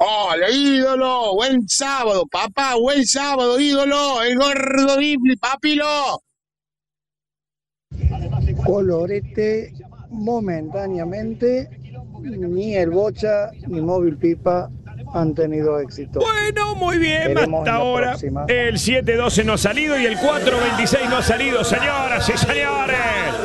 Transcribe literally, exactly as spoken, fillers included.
Hola, ídolo. Buen sábado, papá. Buen sábado, ídolo. El gordo Bibli, papilo. Colorete, momentáneamente, ni el Bocha ni Móvil Pipa han tenido éxito. Bueno, muy bien, Veremos hasta en la ahora próxima. el siete doce no ha salido y el cuatro veintiséis no ha salido, señoras y señores.